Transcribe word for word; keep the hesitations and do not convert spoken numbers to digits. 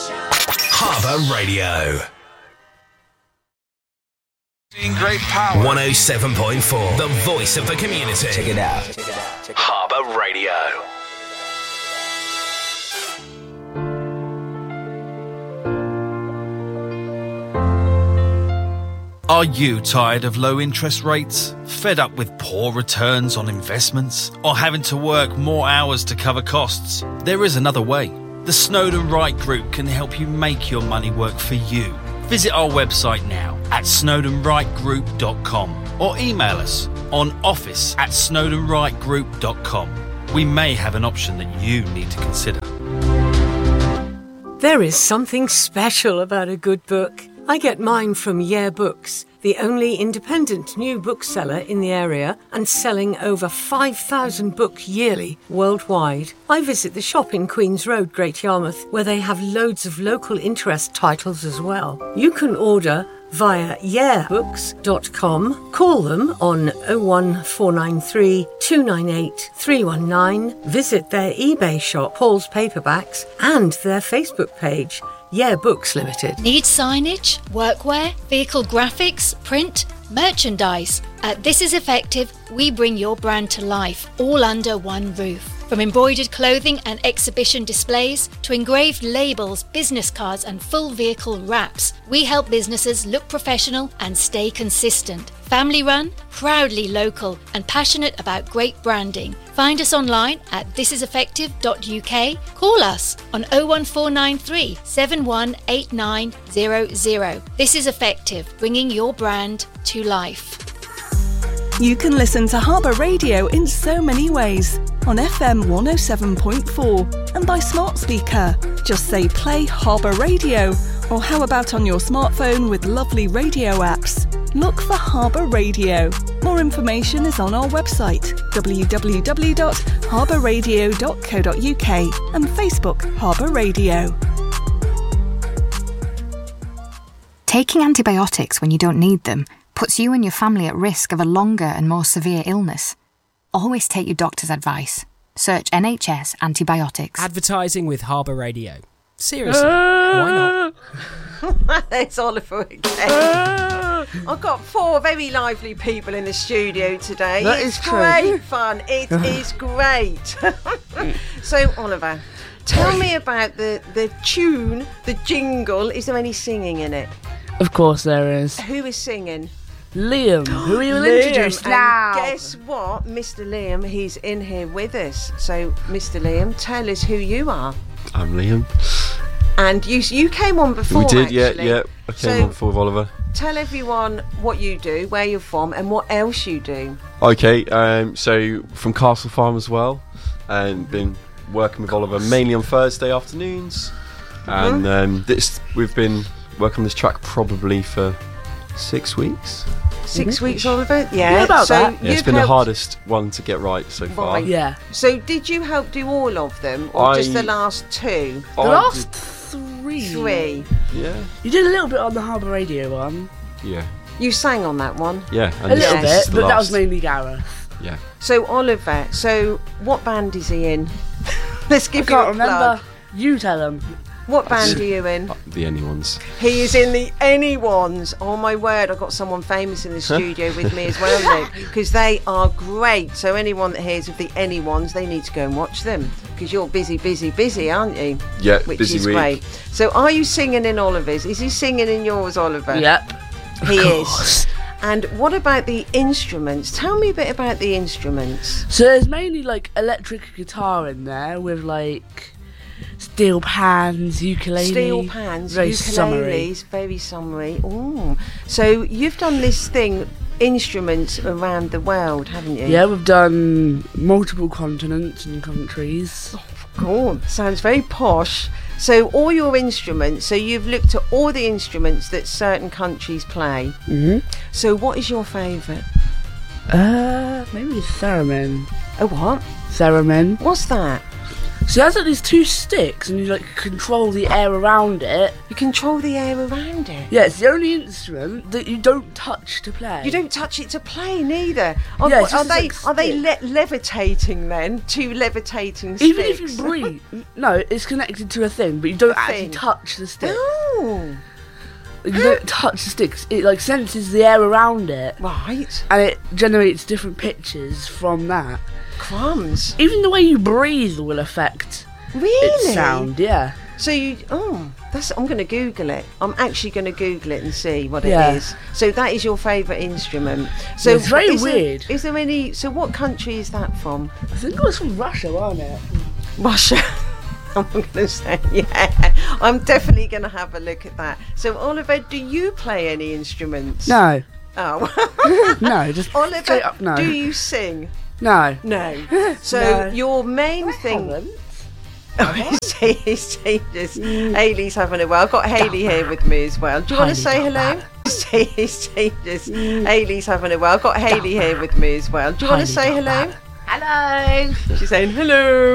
Harbour Radio. Great power. one oh seven point four, the voice of the community. Check it out. Check it out. Check it out. Harbour Radio. Are you tired of low interest rates? Fed up with poor returns on investments? Or having to work more hours to cover costs? There is another way. The Snowden Wright Group can help you make your money work for you. Visit our website now at snowden wright group dot com or email us on office at snowden wright group dot com. We may have an option that you need to consider. There is something special about a good book. I get mine from Yeah Books, the only independent new bookseller in the area and selling over five thousand books yearly worldwide. I visit the shop in Queen's Road, Great Yarmouth, where they have loads of local interest titles as well. You can order via yeah books dot com. Call them on oh one four nine three, two nine eight, three one nine. Visit their eBay shop, Paul's Paperbacks, and their Facebook page, Yeah Books Limited. Need signage, workwear, vehicle graphics, print, merchandise? At This Is Effective, we bring your brand to life, all under one roof. From embroidered clothing and exhibition displays to engraved labels, business cards and full vehicle wraps, we help businesses look professional and stay consistent. Family run, proudly local and passionate about great branding. Find us online at this is effective dot U K. Call us on oh one four nine three, seven one eight nine zero zero. This is Effective, bringing your brand to life. You can listen to Harbour Radio in so many ways. On F M one oh seven point four and by smart speaker. Just say play Harbour Radio, or how about on your smartphone with lovely radio apps? Look for Harbour Radio. More information is on our website w w w dot harbour radio dot co dot U K and Facebook Harbour Radio. Taking antibiotics when you don't need them puts you and your family at risk of a longer and more severe illness. Always take your doctor's advice. Search N H S antibiotics. Advertising with Harbour Radio. Seriously, why not? There's Oliver again. I've got four very lively people in the studio today. That it's is true. great fun. It is great. So, Oliver, tell me about the, the tune, the jingle. Is there any singing in it? Of course there is. Who is singing? Liam, who we will Liam. introduce And now. guess what? Mister Liam, he's in here with us. So, Mister Liam, tell us who you are. I'm Liam. And you you came on before, We did, actually. yeah, yeah. I came So- on before with Oliver. Tell everyone what you do, where you're from, and what else you do. Okay, um, so from Castle Farm as well, and been working with Oliver mainly on Thursday afternoons, and um, this we've been working on this track probably for six weeks. Six Mm-hmm. weeks, Oliver? Yeah. Yeah, about so that. Yeah, it's you've been the helped- hardest one to get right so far. Right. Yeah. So did you help do all of them, or I- just the last two? The I last did- three. Three. yeah, You did a little bit on the Harbour Radio one. yeah, You sang on that one. yeah. A And this- little this bit, is the but that was last. mainly Gareth. Yeah. So Oliver, so what band is he in? Let's I give you can't a remember. plug. You tell them. What band are you in? The anyone's. He is in the Anyones. Oh my word, I've got someone famous in the studio with me as well, Nick, because they are great. So anyone that hears of the Anyones, they need to go and watch them, because you're busy, busy, busy, aren't you? Yeah, Which busy is week. great. So are you singing in Oliver's? Is he singing in yours, Oliver? Yep. He Of is. course. And what about the instruments? Tell me a bit about the instruments. So there's mainly like electric guitar in there with like steel pans, ukulele. Steel pans, very ukuleles, summery. very summery. Ooh. So you've done this thing, instruments around the world, haven't you? Yeah, we've done multiple continents and countries. Cool. Sounds very posh. So all your instruments, so you've looked at all the instruments that certain countries play. Mm-hmm. So what is your favourite? Uh, maybe the theremin. A what? Theremin. What's that? So it has like these two sticks, and you like control the air around it. You control the air around it. Yeah, it's the only instrument that you don't touch to play. You don't touch it to play, neither. Are, Yeah, it's are just they like are they stick. le- levitating then? Two levitating sticks. Even if you breathe, no, it's connected to a thing, but you don't A actually thing. touch the stick. Oh, You don't touch the sticks. It like senses the air around it, right. and it generates different pitches from that. Crumbs. Even the way you breathe will affect Really? its sound. Yeah. So you, oh, that's. I'm going to Google it. I'm actually going to Google it and see what Yeah. it is. So that is your favourite instrument. So Yeah, it's very is there- weird. is there any? So what country is that from? I think it was from Russia, wasn't it? Russia. I'm going to say, yeah. I'm definitely going to have a look at that. So Oliver, do you play any instruments? No. Oh. No, just Oliver, straight up no. do you sing? No. No. So No. your main thing. Oh, he's, he's, he's just, Hayley's having a well. I've got Hayley here with me as well. Do you want to say hello? He's just, Hayley's having a well. I've got Hayley here with me as well. Do you want to say hello? Hello. She's saying hello.